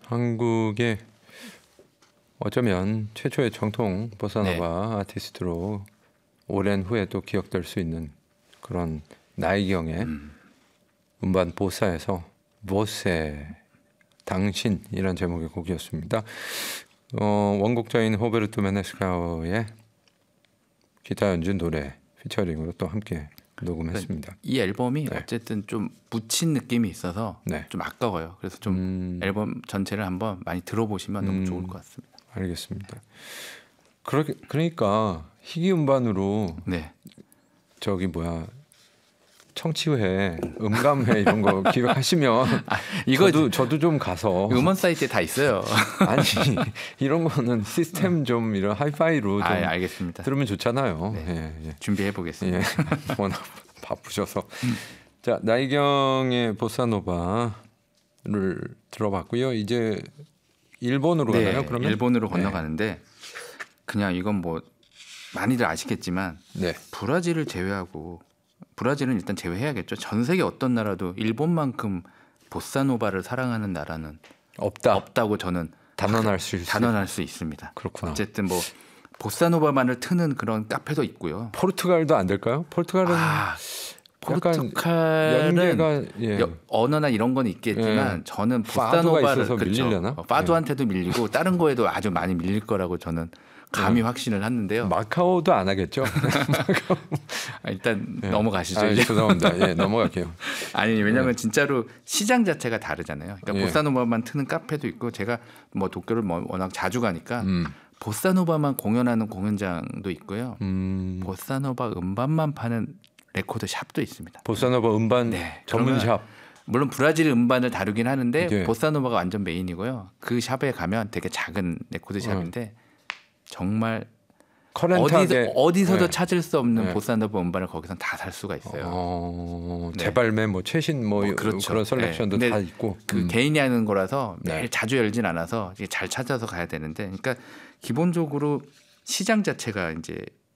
한국의 어쩌면 최초의 정통 보사노바 아티스트로 오랜 후에 또 기억될 수 있는 그런 나이경의 음반 보사에서 보세 당신이란 제목의 곡이었습니다. 원곡자인 호베르토 메네스카우의 기타 연주 노래 피처링으로 또 함께 녹음했습니다. 이 앨범이 어쨌든 좀 묻힌 느낌이 있어서 좀 아까워요. 그래서 좀 앨범 전체를 한번 많이 들어보시면 너무 좋을 것 같습니다. 알겠습니다. 그러니까 희귀 음반으로 저기 뭐야 청취회, 음감회 이런 거 기획하시면 이거 저도 좀 가서 음원 사이트에 다 있어요. 아니 이런 거는 시스템 좀 이런 하이파이로 좀 알겠습니다. 들으면 좋잖아요. 준비해 보겠습니다. 워낙 바쁘셔서 자 나이경의 보사노바를 들어봤고요. 이제 일본으로 가나요? 그러면 일본으로 건너가는데 그냥 이건 뭐 많이들 아시겠지만 브라질을 제외하고 브라질은 일단 제외해야겠죠. 전 세계 어떤 나라도 일본만큼 보사노바를 사랑하는 나라는 없다고 저는 단언할 수 있습니다. 그렇구나. 어쨌든 뭐 보사노바만을 트는 그런 카페도 있고요. 포르투갈도 안 될까요? 포르투갈은 언어나 이런 건 있겠지만 저는 보사노바를 밀리려나? 파두한테도 밀리고 다른 거에도 아주 많이 밀릴 거라고 저는 감히 확신을 하는데요. 마카오도 안 하겠죠? 일단 넘어가시죠. 죄송합니다. 넘어갈게요. 아니 왜냐하면 진짜로 시장 자체가 다르잖아요. 그러니까 보사노바만 트는 카페도 있고 제가 뭐 도쿄를 워낙 자주 가니까 보사노바만 공연하는 공연장도 있고요. 보사노바 음반만 파는 레코드 샵도 있습니다. 보사노바 음반 전문 샵. 물론 브라질 음반을 다루긴 하는데 보사노바가 완전 메인이고요. 그 샵에 가면 되게 작은 레코드 샵인데 정말 어디서도 찾을 수 없는 보사노바 음반을 거기서 다 살 수가 있어요. 재발매, 뭐 최신 그런 셀렉션도 다 있고. 그 개인이 하는 거라서 매일 자주 열진 않아서 잘 찾아서 가야 되는데, 그러니까 기본적으로 시장 자체가 이제